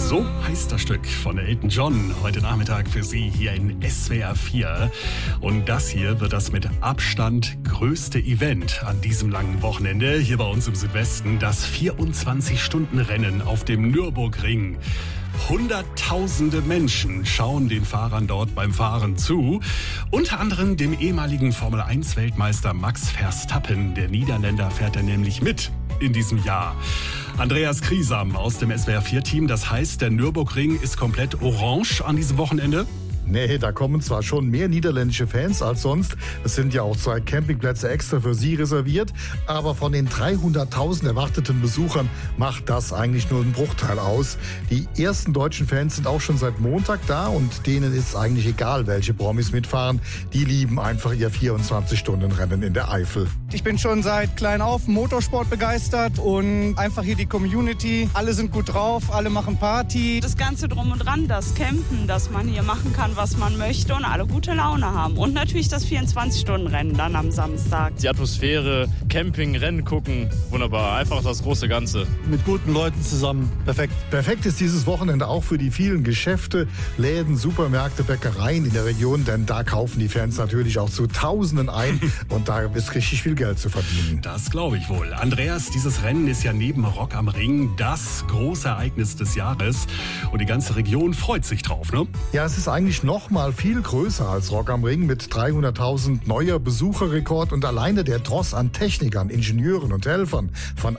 So heißt das Stück von Elton John heute Nachmittag für Sie hier in SWR 4. Und das hier wird das mit Abstand größte Event an diesem langen Wochenende hier bei uns im Südwesten. Das 24-Stunden-Rennen auf dem Nürburgring. Hunderttausende Menschen schauen den Fahrern dort beim Fahren zu. Unter anderem dem ehemaligen Formel-1-Weltmeister Max Verstappen. Der Niederländer fährt er nämlich mit in diesem Jahr. Andreas Kriesam aus dem SWR4-Team. Das heißt, der Nürburgring ist komplett orange an diesem Wochenende? Nee, da kommen zwar schon mehr niederländische Fans als sonst. Es sind ja auch 2 Campingplätze extra für sie reserviert. Aber von den 300.000 erwarteten Besuchern macht das eigentlich nur einen Bruchteil aus. Die ersten deutschen Fans sind auch schon seit Montag da und denen ist eigentlich egal, welche Promis mitfahren. Die lieben einfach ihr 24-Stunden-Rennen in der Eifel. Ich bin schon seit klein auf Motorsport begeistert und einfach hier die Community. Alle sind gut drauf, alle machen Party. Das Ganze drum und dran, das Campen, das man hier machen kann, was man möchte und alle gute Laune haben. Und natürlich das 24-Stunden-Rennen dann am Samstag. Die Atmosphäre, Camping, Rennen gucken, wunderbar. Einfach das große Ganze. Mit guten Leuten zusammen, perfekt. Perfekt ist dieses Wochenende auch für die vielen Geschäfte, Läden, Supermärkte, Bäckereien in der Region, denn da kaufen die Fans natürlich auch zu Tausenden ein und da ist richtig viel Geld zu verdienen. Das glaube ich wohl. Andreas, dieses Rennen ist ja neben Rock am Ring das große Ereignis des Jahres und die ganze Region freut sich drauf, ne? Ja, es ist eigentlich noch mal viel größer als Rock am Ring mit 300.000 neuer Besucherrekord und alleine der Tross an Technikern, Ingenieuren und Helfern von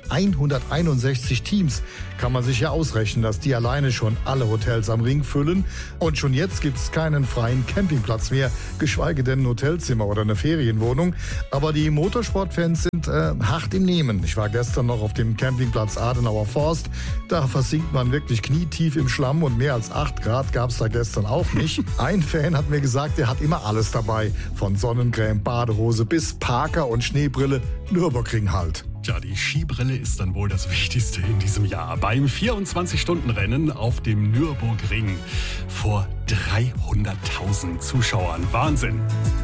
161 Teams kann man sich ja ausrechnen, dass die alleine schon alle Hotels am Ring füllen. Und schon jetzt gibt es keinen freien Campingplatz mehr, geschweige denn ein Hotelzimmer oder eine Ferienwohnung. Aber die Motorsportfans sind hart im Nehmen. Ich war gestern noch auf dem Campingplatz Adenauer Forst. Da versinkt man wirklich knietief im Schlamm und mehr als 8 Grad gab es da gestern auch nicht. Ein Fan hat mir gesagt, er hat immer alles dabei. Von Sonnencreme, Badehose bis Parker und Schneebrille, Nürburgring halt. Tja, die Skibrille ist dann wohl das Wichtigste in diesem Jahr. Beim 24-Stunden-Rennen auf dem Nürburgring vor 300.000 Zuschauern. Wahnsinn!